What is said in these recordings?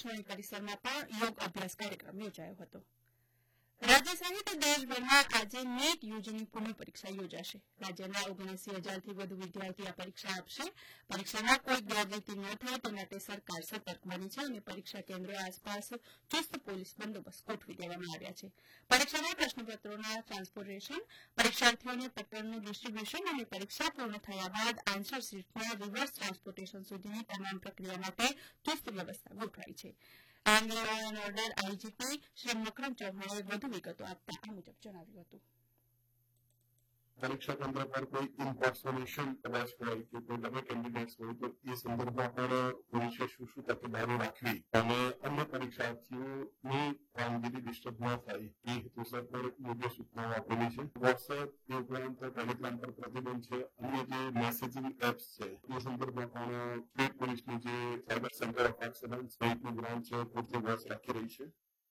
આકાશવાણી પરિસરમાં પણ યોગ અભ્યાસ કાર્યક્રમ યોજાયો હતો. રાજ્ય સહિત દેશભરમાં આજે નીટ યુજીની પુનઃ પરીક્ષા યોજાશે. રાજ્યના 79,000થી વધુ વિદ્યાર્થી આ પરીક્ષા આપશે. પરીક્ષામાં કોઈ ગેરરીતિ ન થાય તે માટે સરકાર સતર્ક બની છે અને પરીક્ષા કેન્દ્રો આસપાસ ચુસ્ત પોલીસ બંદોબસ્ત ગોઠવી દેવામાં આવ્યા છે. પરીક્ષાના પ્રશ્નપત્રોના ટ્રાન્સપોર્ટેશન, પરીક્ષાર્થીઓને પેપરનું ડિસ્ટ્રીબ્યુશન અને પરીક્ષા પૂર્ણ થયા બાદ આન્સર શીટના રિવર્સ ટ્રાન્સપોર્ટેશન સુધીની તમામ પ્રક્રિયા માટે ચુસ્ત વ્યવસ્થા ગોઠવાઈ છે. આ અંગે law and order IGP Shri મકરમ ચૌહાણે વધુ વિગતો આપતા આ મુજબ જણાવ્યું હતું. પરીક્ષા કેન્દ્ર પર કોઈ ઇમ્પર્સોનેશન કદાચ હોય કે કોઈ નવા કેન્ડિડેટ્સ હોય તો એ સંદર્ભમાં પણ પોલીસે શું તકેદારી રાખવી અને અન્ય પરીક્ષાર્થીઓની કામગીરી ડિસ્ટર્બ ન થાય એ હેતુસર પર યોગ્ય સૂચનાઓ આપેલી છે. વોટ્સએપ એ ઉપરાંત ટેલિગ્રામ પર પ્રતિબંધ છે. અન્ય જે મેસેજિંગ એપ્સ છે એ સંદર્ભમાં પણ સ્ટેટ પોલીસની જે સાયબર સેન્ટર ઓફ એક્સલન્સ સહિતની બ્રાન્ચ છે પૂરતી વર્ષ રાખી રહી છે.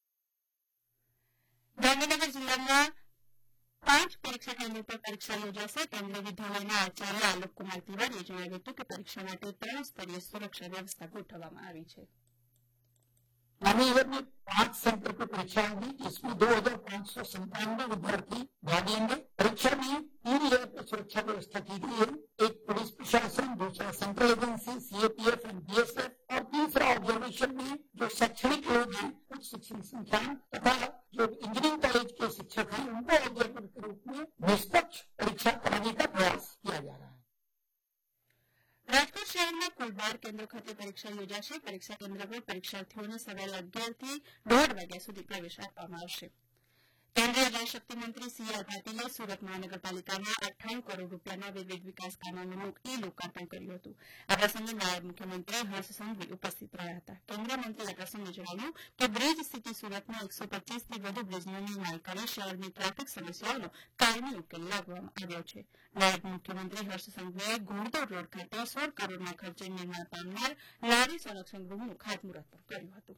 ગાંધીનગર જિલ્લામાં 5 પરીક્ષા કેન્દ્રો પર પરીક્ષા યોજાશે. કેન્દ્રીય વિદ્યાલયના આચાર્ય આલોકકુમાર તિવારીએ જણાવ્યું હતું કે પરીક્ષા માટે 3 સ્તરીય સુરક્ષા વ્યવસ્થા ગોઠવવામાં આવી છે. गांधीनगर में 5 सेंटर पर परीक्षा होगी, जिसमें 2,597 विद्यार्थी भाग लेंगे. परीक्षा में 3 लेवल पर सुरक्षा व्यवस्था की गई है. एक पुलिस प्रशासन, दूसरा central agency CAPF and BSF और तीसरा ऑब्जर्वेशन में जो शैक्षणिक लोग हैं, उच्च शिक्षण संस्थान तथा जो इंजीनियरिंग कॉलेज के शिक्षक हैं, उनको ऑब्जर्वर के रूप में निष्पक्ष परीक्षा कराने का प्रयास किया जा रहा है. રાજકોટ શહેરના કુલ 12 કેન્દ્રો ખાતે પરીક્ષા યોજાશે. પરીક્ષા કેન્દ્ર પર પરીક્ષાર્થીઓને સવારે 11 થી 1:30 વાગ્યા સુધી પ્રવેશ આપવામાં આવશે. કેન્દ્રીય જળશક્તિ મંત્રી સી.આર. પાટીલે સુરત મહાનગરપાલિકાના 58 કરોડ રૂપિયાના વિવિધ વિકાસ કામોનું લોકાર્પણ કર્યું હતું. આ પ્રસંગે નાયબ મુખ્યમંત્રી હર્ષ સંઘવી ઉપસ્થિત રહ્યા હતા. કેન્દ્રીય મંત્રીએ આ પ્રસંગે જણાવ્યું કે બ્રિજ સિટી સુરતમાં 125થી વધુ બ્રિજનું નિર્માણ કરી શહેરની ટ્રાફિક સમસ્યાઓનો કાયમી ઉકેલ લાવવામાં આવ્યો છે. નાયબ મુખ્યમંત્રી હર્ષ સંઘવીએ ઘોડદોડ રોડ ખાતે 16 કરોડના ખર્ચે નિર્માણ પામનાર નારી સંરક્ષણ ગૃહનું ખાતમુહૂર્ત પણ કર્યું હતું.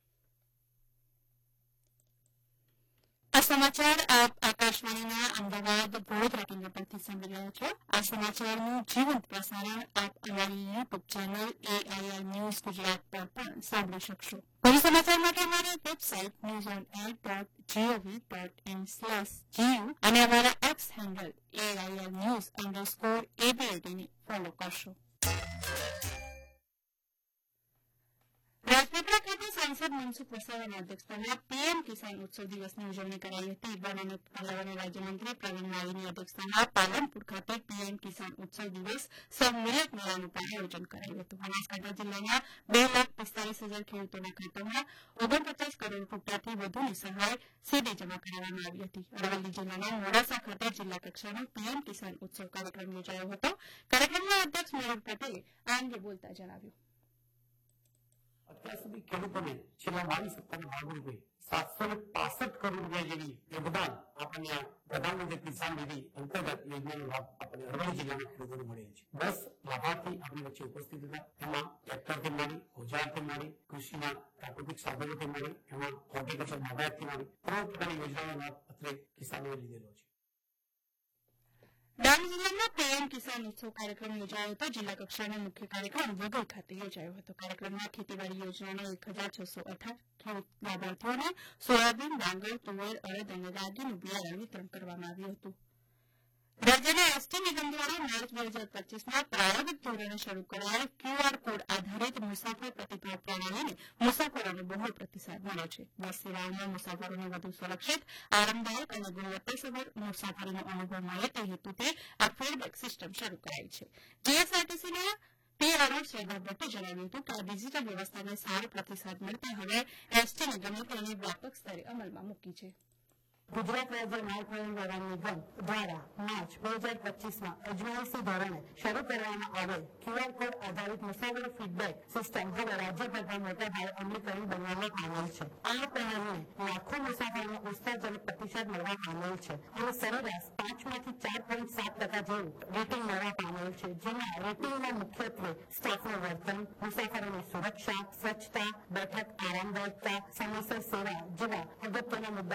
આ સમાચાર આપ આકાશવાણીના અમદાવાદ વડોદરા કેન્દ્ર પરથી સાંભળી રહ્યા છો. આ સમાચારનું જીવંત પ્રસારણ આપ અમારી YouTube channel AIR news Gujarat પર પણ સાંભળી શકશો. વધુ સમાચાર માટે અમારી વેબસાઇટ newsonair.gov.in/gu અને અમારા એક્સ હેન્ડલ AIR_news_ABLD ને ફોલો કરશો. રાજપીપળા ખાતે સાંસદ મનસુખ વસાવાના અધ્યક્ષતામાં પીએમ કિસાન ઉત્સવ દિવસની ઉજવણી કરાઈ હતી. વન અને પર્યાવરણ રાજ્યમંત્રી પ્રવીણ માળીની અધ્યક્ષતામાં પાલનપુર ખાતે પીએમ કિસાન ઉત્સવ દિવસ સહ મિલેટ મેળાનું પણ આયોજન કરાયું હતું. બનાસકાંઠા જિલ્લાના 2,45,000 ખેડૂતોના ખાતામાં 49 કરોડ રૂપિયાથી વધુની સહાય સીધી જમા કરાવવામાં આવી હતી. અરવલ્લી જિલ્લાના મોડાસા ખાતે જિલ્લા કક્ષાનો પીએમ કિસાન ઉત્સવ કાર્યક્રમ યોજાયો હતો. કાર્યક્રમના અધ્યક્ષ મયુર પટેલે આ અંગે બોલતા જણાવ્યું. અત્યાર સુધી ખેડૂતોને છેલ્લા 22 સપ્તાહના ભાગરૂપે 765 કરોડ રૂપિયા જેવી યોગદાન આપણને પ્રધાનમંત્રી કિસાન નિધિ અંતર્ગત યોજનાનો લાભ આપણને અરવલ્લી જિલ્લાના ખેડૂતોને મળ્યો છે. 10 લાભાર્થી આપણી વચ્ચે ઉપસ્થિત હતા. એમાં ટ્રેક્ટરથી માંડી, ઓજારથી માંડી, કૃષિના પ્રાકૃતિક સાધનોથી માંડી, એમાં હોર્ટિકલ્ચર બાગાયતથી માંડી 3 પ્રકારની યોજનાનો લાભ અત્રે કિસાનોએ લીધેલો છે. ડાંગ જિલ્લામાં પીએમ કિસાન ઉત્સવ કાર્યક્રમ યોજાયો હતો. જિલ્લા કક્ષાનો મુખ્ય કાર્યક્રમ વઘઈ ખાતે યોજાયો હતો. કાર્યક્રમમાં ખેતીવાડી યોજનાના 1,618 ખેડૂત લાભાર્થીઓને સોયાબીન, ડાંગર, તુવેર, અડદ અને રાગીનું બિયારણ વિતરણ કરવામાં આવ્યું હતું. રાજ્યના એસટી નિગમ દ્વારા માર્ચ 2025માં પ્રાયોગિક ધોરણે શરૂ કરાયેલ QR કોડ આધારિત મુસાફર પ્રતિભાવ પ્રણાલીને મુસાફરોનો બહોળો પ્રતિસાદ મળ્યો છે. બસ સેવાઓમાં મુસાફરોને વધુ સુરક્ષિત, આરામદાયક અને ગુણવત્તાસભર મુસાફરીનો અનુભવ મળે તે હેતુથી આ ફીડબેક સિસ્ટમ શરૂ કરાઈ છે. જીએસઆરટીસીના PRO શ્રી ભટ્ટે જણાવ્યું હતું કે આ ડિજીટલ વ્યવસ્થાને સારો પ્રતિસાદ મળતા હવે એસટી નિગમે તેને વ્યાપક સ્તરે અમલમાં મૂકી છે. ગુજરાત રાજ્ય માર્ગ પરિવહન નિગમ દ્વારા માર્ચ 2025માં અજમાયશી ધોરણે શરૂ કરવામાં આવેલ QR કોડ આધારિત મુસાફર ફીડબેક સિસ્ટમ હવે રાજ્યભરમાં મોટા પાયે અમલીકરણ બનવામાં આવેલ છે. આ પ્રણાલીને લાખો મુસાફરોનો ઉત્સાહજનક પ્રતિસાદ મળવા પામેલ છે અને સરેરાશ 5માંથી 4.7% જેવું રેટિંગ મળવા પામેલ છે. જેમાં રેટિંગમાં મુખ્યત્વે સ્ટાફનું વર્તન, મુસાફરોની સુરક્ષા, સ્વચ્છતા, બેઠક આરામદાયકતા, સમયસર સેવા જેવા અગત્યના મુદ્દા